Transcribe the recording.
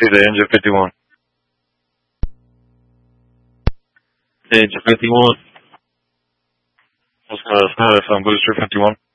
Sí, de Angel 51. De Angel 51. What's the status on Booster 51?